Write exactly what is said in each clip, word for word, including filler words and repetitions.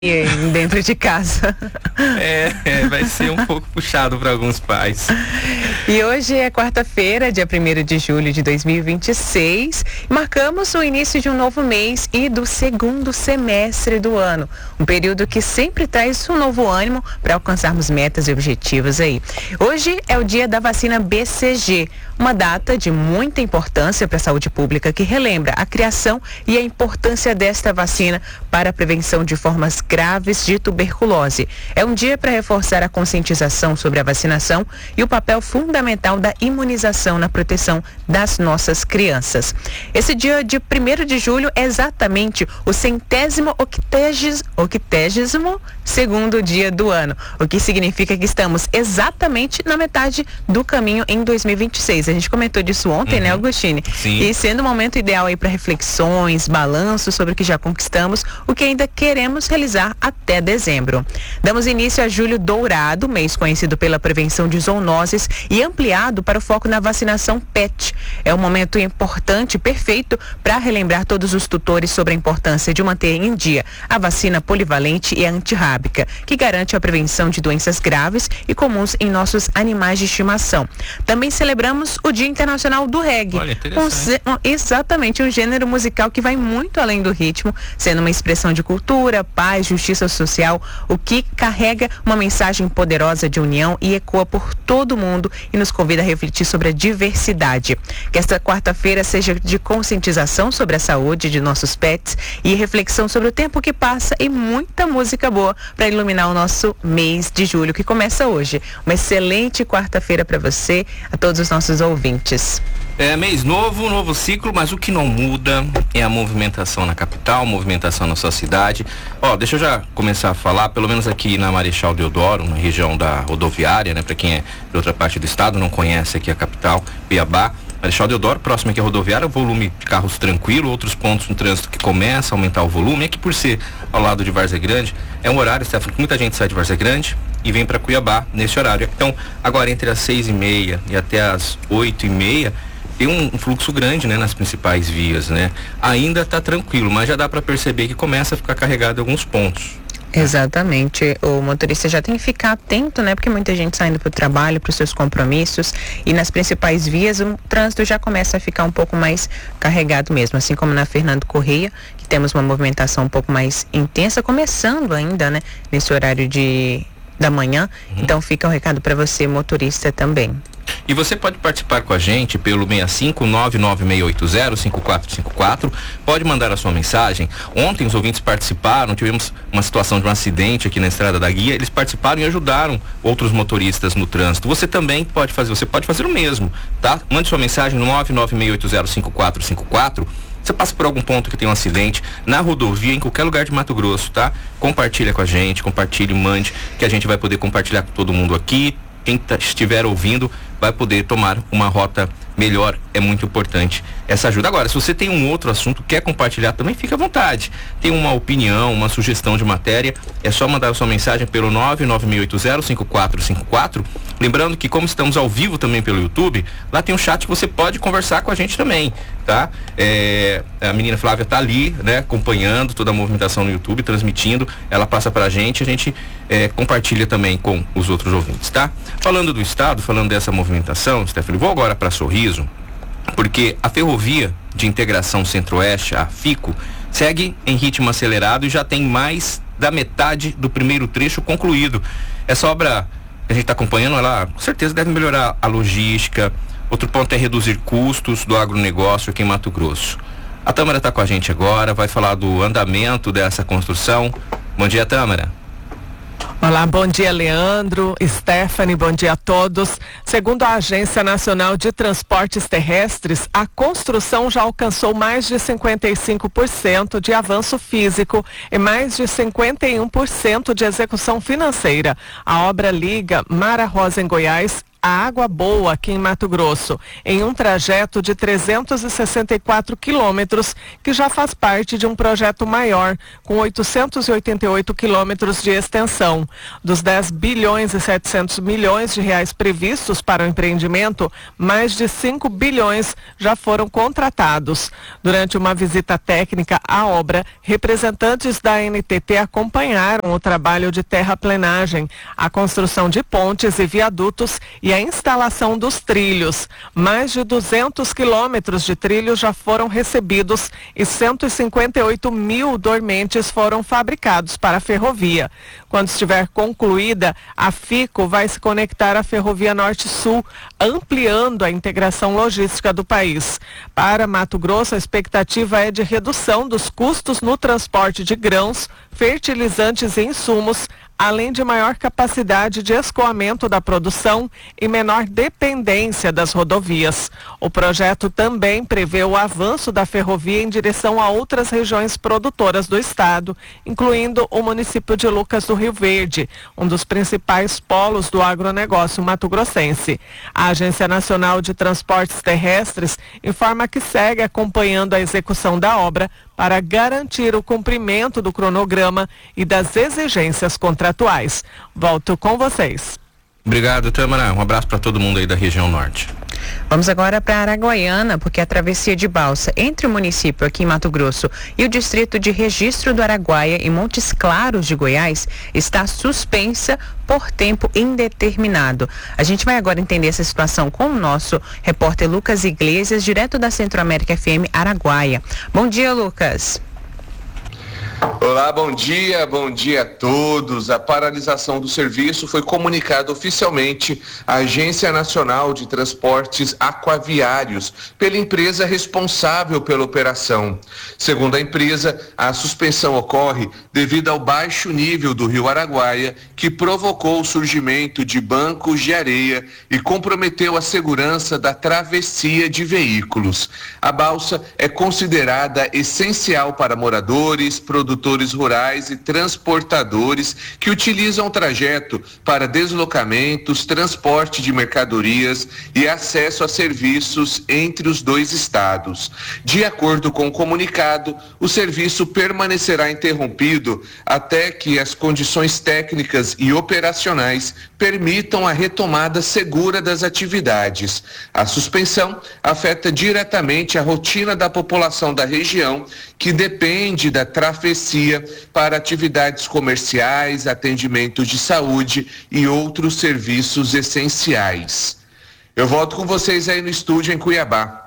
dentro de casa. É, é, vai ser um pouco puxado para alguns pais. E hoje é quarta-feira, dia primeiro de julho de dois mil e vinte e seis. Marcamos o início de um novo mês e do segundo semestre do ano. Um período que sempre traz um novo ânimo para alcançarmos metas e objetivos aí. Hoje é o dia da vacina B C G, uma data de muita importância para a saúde pública que relembra a criação e a importância desta vacina para a prevenção de formas graves de tuberculose. É um dia para reforçar a conscientização sobre a vacinação e o papel fundamental da imunização na proteção das nossas crianças. Esse dia de primeiro de julho é exatamente o centésimo octégis, octégésimo segundo dia do ano, o que significa que estamos exatamente na metade do caminho em dois mil e vinte e seis. A gente comentou disso ontem, uhum. né, Augustine? Sim. E sendo um momento ideal aí para reflexões, balanços sobre o que já conquistamos, o que ainda queremos realizar até dezembro. Damos início a Julho Dourado, mês conhecido pela prevenção de zoonoses e ampliado para o foco na vacinação P E T. É um momento importante, perfeito, para relembrar todos os tutores sobre a importância de manter em dia a vacina polivalente e a antirrábica, que garante a prevenção de doenças graves e comuns em nossos animais de estimação. Também celebramos o Dia Internacional do Reggae. Olha, interessante. Um, exatamente, um gênero musical que vai muito além do ritmo, sendo uma expressão de cultura, paz, justiça social, o que carrega uma mensagem poderosa de união e ecoa por todo mundo e nos convida a refletir sobre a diversidade. Que esta quarta-feira seja de conscientização sobre a saúde de nossos pets e reflexão sobre o tempo que passa e muita música boa para iluminar o nosso mês de julho, que começa hoje. Uma excelente quarta-feira para você, a todos os nossos ouvintes. É mês novo, novo ciclo, mas o que não muda é a movimentação na capital, movimentação na sua cidade. Ó, deixa eu já começar a falar, pelo menos aqui na Marechal Deodoro, na região da rodoviária, né? Para quem é de outra parte do estado, não conhece aqui a capital, Cuiabá. Marechal Deodoro, próximo aqui à rodoviária, volume de carros tranquilo, outros pontos no trânsito que começa a aumentar o volume. Aqui por ser ao lado de Várzea Grande, é um horário, Stefano, que muita gente sai de Várzea Grande e vem para Cuiabá nesse horário. Então, agora entre as seis e meia e até as oito e meia, tem um fluxo grande, né, nas principais vias, né? Ainda está tranquilo, mas já dá para perceber que começa a ficar carregado em alguns pontos. Exatamente, o motorista já tem que ficar atento, né, porque muita gente saindo para o trabalho, para os seus compromissos, e nas principais vias o trânsito já começa a ficar um pouco mais carregado mesmo, assim como na Fernando Correia, que temos uma movimentação um pouco mais intensa, começando ainda, né, nesse horário de da manhã, uhum. Então fica um recado para você, motorista, também. E você pode participar com a gente pelo seis cinco nove nove seis oito zero cinco quatro cinco quatro, pode mandar a sua mensagem. Ontem os ouvintes participaram, tivemos uma situação de um acidente aqui na Estrada da Guia, eles participaram e ajudaram outros motoristas no trânsito. Você também pode fazer, você pode fazer o mesmo, tá? Mande sua mensagem no nove nove seis oito zero cinco quatro cinco quatro. Você passa por algum ponto que tem um acidente na rodovia, em qualquer lugar de Mato Grosso, tá? Compartilha com a gente, compartilhe, mande, que a gente vai poder compartilhar com todo mundo aqui. Quem tá, estiver ouvindo vai poder tomar uma rota melhor, é muito importante essa ajuda. Agora, se você tem um outro assunto, quer compartilhar também, fica à vontade. Tem uma opinião, uma sugestão de matéria, é só mandar a sua mensagem pelo nove nove seis oito zero cinco quatro cinco quatro. Lembrando que como estamos ao vivo também pelo YouTube, lá tem um chat que você pode conversar com a gente também, tá? É, a menina Flávia tá ali, né, acompanhando toda a movimentação no YouTube, transmitindo, ela passa pra gente, a gente é, compartilha também com os outros ouvintes, tá? Falando do estado, falando dessa movimentação, Stephanie, vou agora para Sorriso, porque a Ferrovia de Integração Centro-Oeste, a FICO, segue em ritmo acelerado e já tem mais da metade do primeiro trecho concluído. Essa obra que a gente está acompanhando, ela com certeza deve melhorar a logística. Outro ponto é reduzir custos do agronegócio aqui em Mato Grosso. A Tâmara está com a gente agora, vai falar do andamento dessa construção. Bom dia, Tâmara. Olá, bom dia, Leandro, Stephanie, bom dia a todos. Segundo a Agência Nacional de Transportes Terrestres, a construção já alcançou mais de cinquenta e cinco por cento de avanço físico e mais de cinquenta e um por cento de execução financeira. A obra liga Mara Rosa, em Goiás, a Água Boa, aqui em Mato Grosso, em um trajeto de trezentos e sessenta e quatro quilômetros, que já faz parte de um projeto maior, com oitocentos e oitenta e oito quilômetros de extensão. Dos dez bilhões e setecentos milhões de reais previstos para o empreendimento, mais de cinco bilhões já foram contratados. Durante uma visita técnica à obra, representantes da A N T T acompanharam o trabalho de terraplenagem, a construção de pontes e viadutos e a instalação dos trilhos. Mais de duzentos quilômetros de trilhos já foram recebidos e cento e cinquenta e oito mil dormentes foram fabricados para a ferrovia. Quando estiver concluída, a FICO vai se conectar à Ferrovia Norte-Sul, ampliando a integração logística do país. Para Mato Grosso, a expectativa é de redução dos custos no transporte de grãos, fertilizantes e insumos, além de maior capacidade de escoamento da produção e menor dependência das rodovias. O projeto também prevê o avanço da ferrovia em direção a outras regiões produtoras do estado, incluindo o município de Lucas do Rio Verde, um dos principais polos do agronegócio mato-grossense. A Agência Nacional de Transportes Terrestres informa que segue acompanhando a execução da obra para garantir o cumprimento do cronograma e das exigências contratuais. Volto com vocês. Obrigado, Tâmara. Um abraço para todo mundo aí da região norte. Vamos agora para Araguaiana, porque a travessia de balsa entre o município aqui em Mato Grosso e o distrito de registro do Araguaia, em Montes Claros de Goiás, está suspensa por tempo indeterminado. A gente vai agora entender essa situação com o nosso repórter Lucas Iglesias, direto da Centro-América F M Araguaia. Bom dia, Lucas. Olá, bom dia, bom dia a todos. A paralisação do serviço foi comunicada oficialmente à Agência Nacional de Transportes Aquaviários, pela empresa responsável pela operação. Segundo a empresa, a suspensão ocorre devido ao baixo nível do rio Araguaia, que provocou o surgimento de bancos de areia e comprometeu a segurança da travessia de veículos. A balsa é considerada essencial para moradores, produtores rurais e transportadores que utilizam o trajeto para deslocamentos, transporte de mercadorias e acesso a serviços entre os dois estados. De acordo com o comunicado, o serviço permanecerá interrompido até que as condições técnicas e operacionais permitam a retomada segura das atividades. A suspensão afeta diretamente a rotina da população da região, que depende da travessia para atividades comerciais, atendimento de saúde e outros serviços essenciais. Eu volto com vocês aí no estúdio em Cuiabá.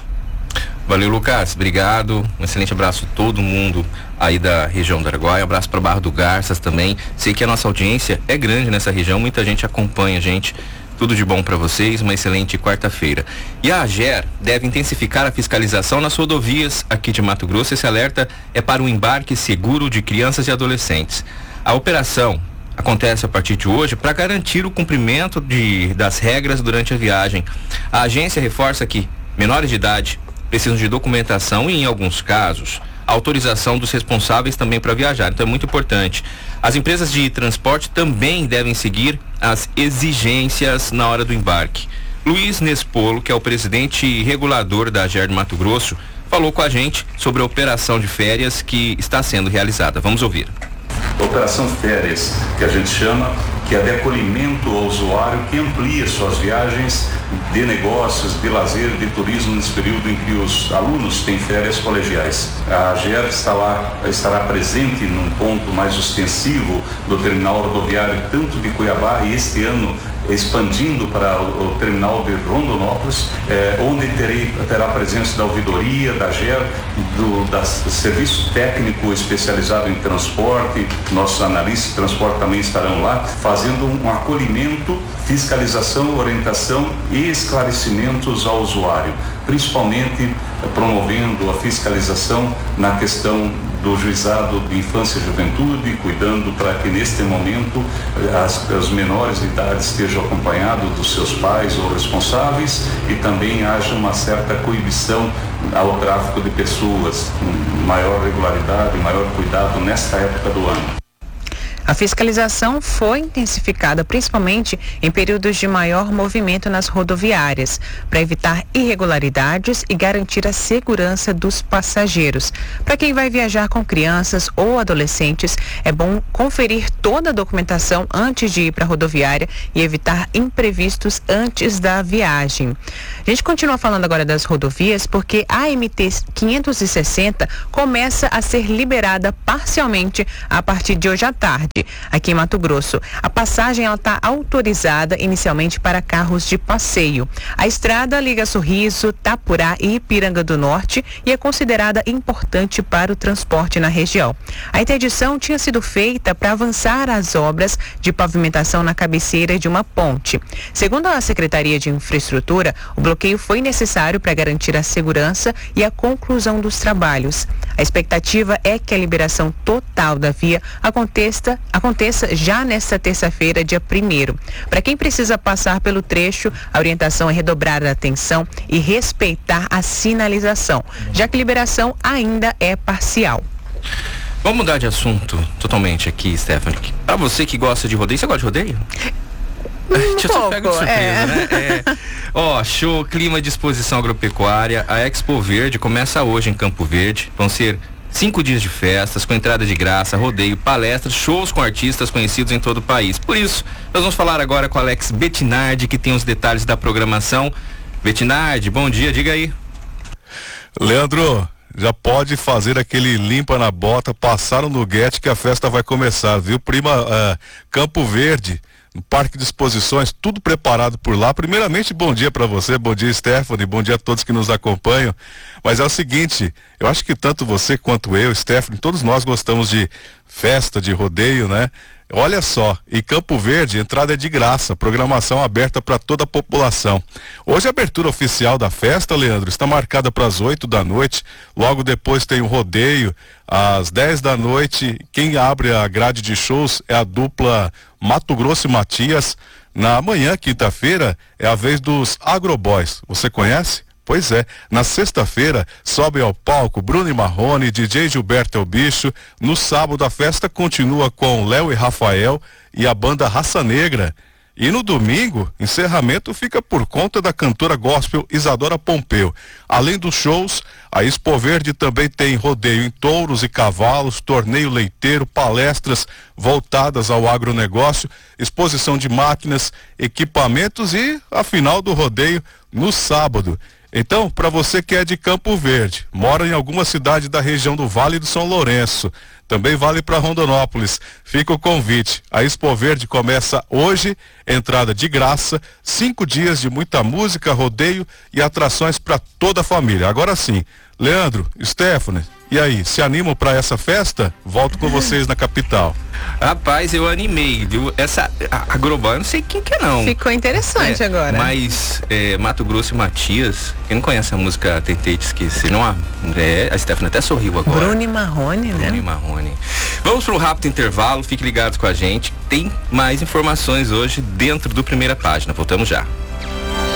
Valeu, Lucas, obrigado, um excelente abraço a todo mundo aí da região do Araguaia, um abraço para o Barra do Garças também. Sei que a nossa audiência é grande nessa região, muita gente acompanha a gente. Tudo de bom para vocês, uma excelente quarta-feira. E a AGER deve intensificar a fiscalização nas rodovias aqui de Mato Grosso. Esse alerta é para o embarque seguro de crianças e adolescentes. A operação acontece a partir de hoje para garantir o cumprimento de, das regras durante a viagem. A agência reforça que menores de idade precisam de documentação e, em alguns casos, autorização dos responsáveis também para viajar. Então é muito importante. As empresas de transporte também devem seguir as exigências na hora do embarque. Luiz Nespolo, que é o presidente regulador da AGER de Mato Grosso, falou com a gente sobre a operação de férias que está sendo realizada. Vamos ouvir. Operação Férias, que a gente chama, que é de acolhimento ao usuário, que amplia suas viagens de negócios, de lazer, de turismo nesse período em que os alunos têm férias colegiais. A AGER está lá, estará presente num ponto mais ostensivo do terminal rodoviário, tanto de Cuiabá, e este ano expandindo para o, o terminal de Rondonópolis, eh, onde terei, terá a presença da ouvidoria, da AGER, do, da, do serviço técnico especializado em transporte. Nossos analistas de transporte também estarão lá, fazendo um, um acolhimento, fiscalização, orientação e esclarecimentos ao usuário, principalmente eh, promovendo a fiscalização na questão do juizado de infância e juventude, cuidando para que neste momento as, os menores de idade estejam acompanhados dos seus pais ou responsáveis, e também haja uma certa coibição ao tráfico de pessoas, com maior regularidade, maior cuidado nesta época do ano. A fiscalização foi intensificada principalmente em períodos de maior movimento nas rodoviárias, para evitar irregularidades e garantir a segurança dos passageiros. Para quem vai viajar com crianças ou adolescentes, é bom conferir toda a documentação antes de ir para a rodoviária e evitar imprevistos antes da viagem. A gente continua falando agora das rodovias porque a M T quinhentos e sessenta começa a ser liberada parcialmente a partir de hoje à tarde, aqui em Mato Grosso. A passagem está autorizada inicialmente para carros de passeio. A estrada liga Sorriso, Tapurá e Ipiranga do Norte e é considerada importante para o transporte na região. A interdição tinha sido feita para avançar as obras de pavimentação na cabeceira de uma ponte. Segundo a Secretaria de Infraestrutura, o bloqueio foi necessário para garantir a segurança e a conclusão dos trabalhos. A expectativa é que a liberação total da via aconteça, aconteça já nesta terça-feira, dia primeiro. Para quem precisa passar pelo trecho, a orientação é redobrar a atenção e respeitar a sinalização, já que a liberação ainda é parcial. Vamos mudar de assunto totalmente aqui, Stephanie. Para você que gosta de rodeio, você gosta de rodeio? Um Deixa eu só pouco, pegar de surpresa, é. né? É. Ó, show, clima de exposição agropecuária. A Expo Verde começa hoje em Campo Verde. Vão ser cinco dias de festas, com entrada de graça, rodeio, palestras, shows com artistas conhecidos em todo o país. Por isso, nós vamos falar agora com Alex Bettinardi, que tem os detalhes da programação. Bettinardi, bom dia, diga aí. Leandro, já pode fazer aquele limpa na bota, passar no Nuguete que a festa vai começar, viu? Prima, uh, Campo Verde, no Parque de Exposições, tudo preparado por lá. Primeiramente, bom dia para você, bom dia, Stephanie, bom dia a todos que nos acompanham. Mas é o seguinte, eu acho que tanto você quanto eu, Stephanie, todos nós gostamos de festa, de rodeio, né? Olha só, em Campo Verde, entrada é de graça, programação aberta para toda a população. Hoje a abertura oficial da festa, Leandro, está marcada para as oito da noite, logo depois tem o rodeio, às dez da noite, quem abre a grade de shows é a dupla Mato Grosso e Matias. Na manhã, quinta-feira, é a vez dos Agroboys, você conhece? Pois é, na sexta-feira sobe ao palco Bruno e Marrone, D J Gilberto é o Bicho. No sábado a festa continua com Léo e Rafael e a banda Raça Negra. E no domingo, encerramento fica por conta da cantora gospel Isadora Pompeu. Além dos shows, a Expo Verde também tem rodeio em touros e cavalos, torneio leiteiro, palestras voltadas ao agronegócio, exposição de máquinas, equipamentos e a final do rodeio no sábado. Então, para você que é de Campo Verde, mora em alguma cidade da região do Vale do São Lourenço, também vale para Rondonópolis, fica o convite. A Expo Verde começa hoje, entrada de graça, cinco dias de muita música, rodeio e atrações para toda a família. Agora sim, Leandro, Stephanie, e aí, se animam para essa festa? Volto com vocês na capital. Rapaz, eu animei, viu? Essa Agroboy, eu não sei quem que é não. Ficou interessante é, agora. Mas é, Mato Grosso e Matias, quem não conhece a música Tentei Te Esquecer, não há, é, a Stephanie até sorriu agora. Bruno e Marrone, né? Bruno e Marrone. Vamos para um rápido intervalo, fiquem ligados com a gente. Tem mais informações hoje dentro do Primeira Página. Voltamos já.